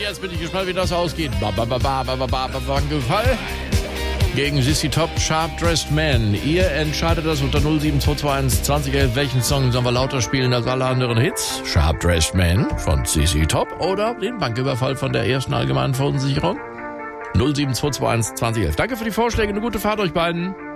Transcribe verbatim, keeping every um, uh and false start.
jetzt bin ich gespannt, wie das ausgeht. Banküberfall gegen Sissy Top, Sharp Dressed Man. Ihr entscheidet das unter null sieben zwei zwei eins zwanzig elf. Welchen Song sollen wir lauter spielen als alle anderen Hits? Sharp Dressed Man von Sissy Top oder den Banküberfall von der ersten allgemeinen Verunsicherung? null sieben zwei zwei eins zwanzig elf. Danke für die Vorschläge, eine gute Fahrt euch beiden.